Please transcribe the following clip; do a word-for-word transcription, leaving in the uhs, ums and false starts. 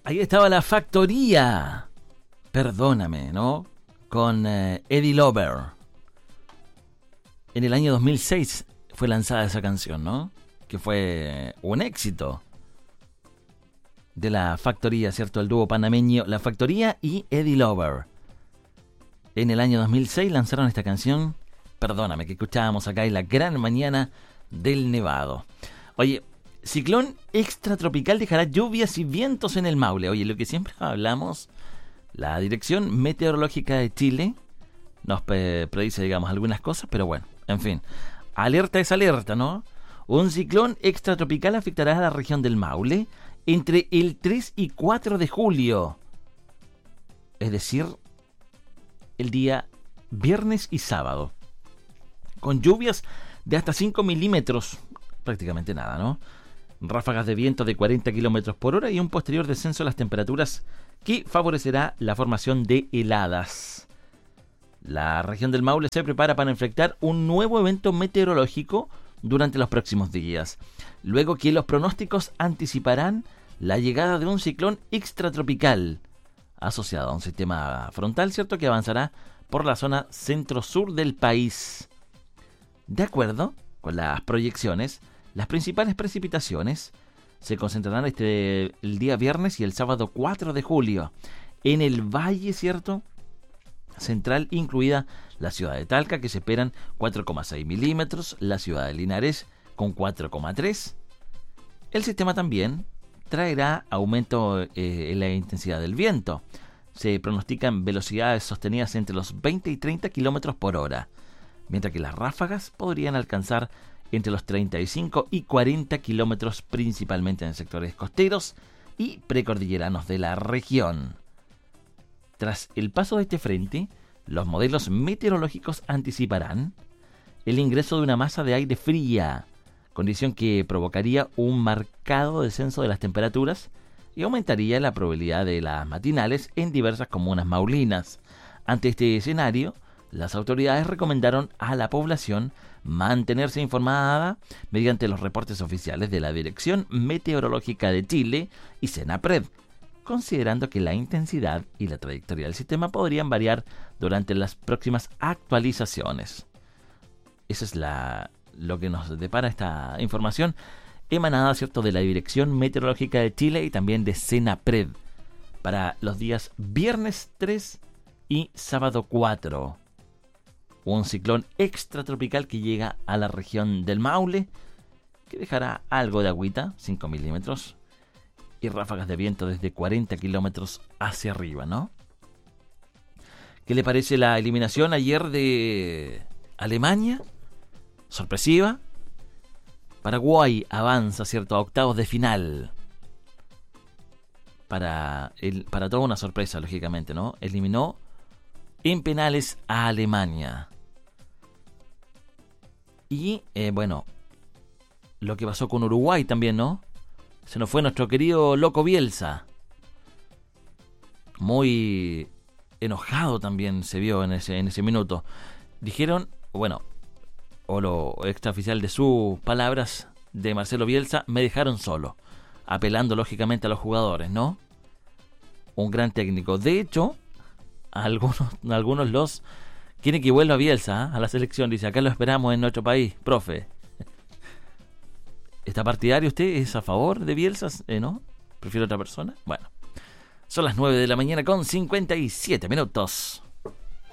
Ahí estaba La Factoría. Perdóname, ¿no? Con eh, Eddie Lover. En el año dos mil seis fue lanzada esa canción, ¿no? Que fue un éxito de La Factoría, ¿cierto? El dúo panameño La Factoría y Eddie Lover. En el año dos mil seis lanzaron esta canción, Perdóname, que escuchábamos acá en la gran mañana del Nevado. Oye, ciclón extratropical dejará lluvias y vientos en el Maule. Oye, lo que siempre hablamos, la Dirección Meteorológica de Chile nos predice, digamos, algunas cosas, pero bueno, en fin. Alerta es alerta, ¿no? Un ciclón extratropical afectará a la región del Maule entre el tres y cuatro de julio. Es decir, el día viernes y sábado. Con lluvias de hasta cinco milímetros. Prácticamente nada, ¿no? Ráfagas de viento de cuarenta kilómetros por hora y un posterior descenso de las temperaturas que favorecerá la formación de heladas. La región del Maule se prepara para enfrentar un nuevo evento meteorológico durante los próximos días, luego que los pronósticos anticiparán la llegada de un ciclón extratropical asociado a un sistema frontal, ¿cierto?, que avanzará por la zona centro-sur del país. De acuerdo con las proyecciones, las principales precipitaciones se concentrarán este el día viernes y el sábado cuatro de julio en el valle, ¿cierto?, central, incluida la ciudad de Talca, que se esperan cuatro coma seis milímetros, la ciudad de Linares con cuatro coma tres. El sistema también traerá aumento eh, en la intensidad del viento. Se pronostican velocidades sostenidas entre los veinte y treinta kilómetros por hora, mientras que las ráfagas podrían alcanzar entre los treinta y cinco y cuarenta kilómetros, principalmente en sectores costeros y precordilleranos de la región. Tras el paso de este frente, los modelos meteorológicos anticiparán el ingreso de una masa de aire fría, condición que provocaría un marcado descenso de las temperaturas y aumentaría la probabilidad de las matinales en diversas comunas maulinas. Ante este escenario, las autoridades recomendaron a la población mantenerse informada mediante los reportes oficiales de la Dirección Meteorológica de Chile y Senapred, considerando que la intensidad y la trayectoria del sistema podrían variar durante las próximas actualizaciones. Eso es la, lo que nos depara esta información emanada, ¿cierto?, de la Dirección Meteorológica de Chile y también de Senapred para los días viernes tres y sábado cuatro. Un ciclón extratropical que llega a la región del Maule, que dejará algo de agüita, cinco milímetros, y ráfagas de viento desde cuarenta kilómetros hacia arriba, ¿no? ¿Qué le parece la eliminación ayer de Alemania? Sorpresiva. Paraguay avanza, ¿cierto?, a octavos de final. Para, el, para toda una sorpresa, lógicamente, ¿no? Eliminó en penales a Alemania. Y, eh, bueno, lo que pasó con Uruguay también, ¿no? Se nos fue nuestro querido Loco Bielsa. Muy enojado también se vio en ese, en ese minuto. Dijeron, bueno, o lo extraoficial de sus palabras de Marcelo Bielsa, me dejaron solo. Apelando lógicamente a los jugadores, ¿no? Un gran técnico. De hecho, algunos, algunos los quieren que vuelva Bielsa, ¿eh?, a la selección. Dice, acá lo esperamos en nuestro país, profe. ¿Está partidario usted? ¿Es a favor de Bielsa? ¿Eh, ¿No? ¿Prefiere otra persona? Bueno, son las nueve de la mañana con cincuenta y siete minutos.